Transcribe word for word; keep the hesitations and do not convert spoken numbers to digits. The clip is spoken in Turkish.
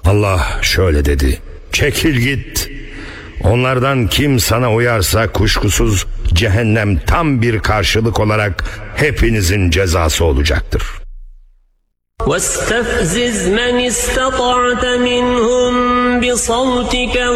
Allah şöyle dedi: çekil git. Onlardan kim sana uyarsa kuşkusuz cehennem tam bir karşılık olarak hepinizin cezası olacaktır. وَاسْتَفْزِزْ مَنِ اسْتَطَعْتَ مِنْهُمْ بِصَوْتِكَ